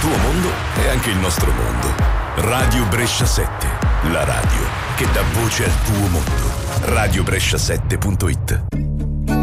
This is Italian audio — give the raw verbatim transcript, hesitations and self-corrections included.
tuo mondo è anche il nostro mondo. Radio Brescia sette, la radio che dà voce al tuo mondo. radio brescia sette punto it.